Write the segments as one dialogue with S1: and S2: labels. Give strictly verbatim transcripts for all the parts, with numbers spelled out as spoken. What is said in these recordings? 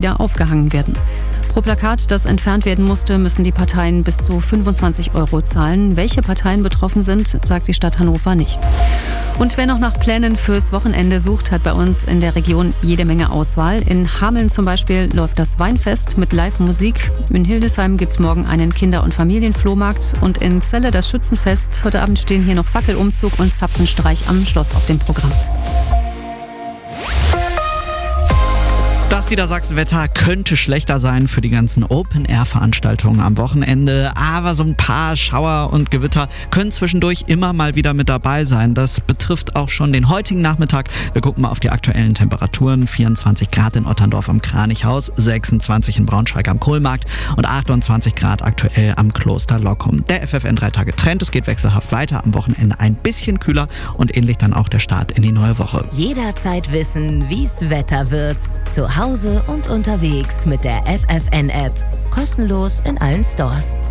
S1: wieder aufgehangen werden. Pro Plakat, das entfernt werden musste, müssen die Parteien bis zu fünfundzwanzig Euro zahlen. Welche Parteien betroffen sind, sagt die Stadt Hannover nicht. Und wer noch nach Plänen fürs Wochenende sucht, hat bei uns in der Region jede Menge Auswahl. In Hameln zum Beispiel läuft das Weinfest mit Live-Musik. In Hildesheim gibt es morgen einen Kinder- und Familienflohmarkt. Und in Celle das Schützenfest. Heute Abend stehen hier noch Fackelumzug und Zapfenstreich am Schloss auf dem Programm.
S2: Das Niedersachsen-Wetter könnte schlechter sein für die ganzen Open-Air-Veranstaltungen am Wochenende, aber so ein paar Schauer und Gewitter können zwischendurch immer mal wieder mit dabei sein. Das betrifft auch schon den heutigen Nachmittag. Wir gucken mal auf die aktuellen Temperaturen. vierundzwanzig Grad in Otterndorf am Kranichhaus, sechsundzwanzig in Braunschweig am Kohlmarkt und achtundzwanzig Grad aktuell am Kloster Loccum. Der F F N drei Tage Trend, es geht wechselhaft weiter. Am Wochenende ein bisschen kühler und ähnlich dann auch der Start in die neue Woche.
S3: Jederzeit wissen, wie's Wetter wird. Zu Hause und unterwegs mit der F F N-App. Kostenlos in allen Stores.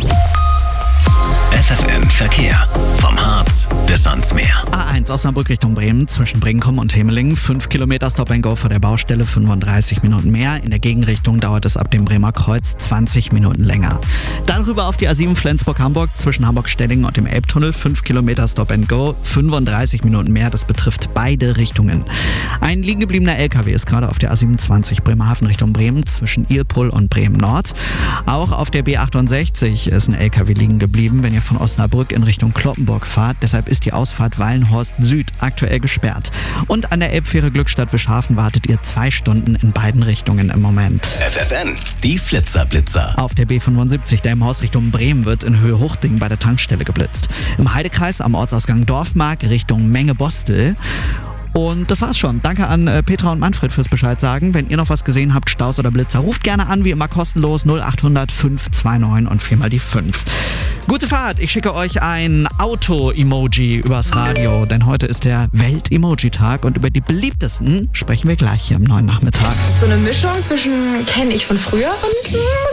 S4: F F N Verkehr. Vom Harz bis ans Meer.
S2: A eins Osnabrück Richtung Bremen zwischen Brinkum und Hemeling. fünf Kilometer Stop and Go vor der Baustelle, fünfunddreißig Minuten mehr. In der Gegenrichtung dauert es ab dem Bremer Kreuz zwanzig Minuten länger. Dann rüber auf die A sieben Flensburg-Hamburg zwischen Hamburg-Steddingen und dem Elbtunnel. fünf Kilometer Stop and Go, fünfunddreißig Minuten mehr. Das betrifft beide Richtungen. Ein liegen gebliebener L K W ist gerade auf der A siebenundzwanzig Bremerhaven Richtung Bremen zwischen Ilpol und Bremen Nord. Auch auf der B achtundsechzig ist ein L K W liegen geblieben, wenn ihr von Osnabrück in Richtung Cloppenburg fahrt. Deshalb ist die Ausfahrt Wallenhorst Süd aktuell gesperrt. Und an der Elbfähre Glückstadt-Wischhafen wartet ihr zwei Stunden in beiden Richtungen im Moment.
S4: F F N, die Flitzer-Blitzer.
S2: Auf der B fünfundsiebzig Delmenhorst Richtung Bremen wird in Höhe Huchting bei der Tankstelle geblitzt. Im Heidekreis am Ortsausgang Dorfmark Richtung Menge-Bostel. Und das war's schon. Danke an äh, Petra und Manfred fürs Bescheid sagen. Wenn ihr noch was gesehen habt, Staus oder Blitzer, ruft gerne an, wie immer kostenlos null achthundert fünf zwei neun und viermal die fünf. Gute Fahrt, ich schicke euch ein Auto-Emoji übers Radio, denn heute ist der Welt-Emoji-Tag und über die beliebtesten sprechen wir gleich hier am neuen Nachmittag.
S5: So eine Mischung zwischen kenne ich von früher und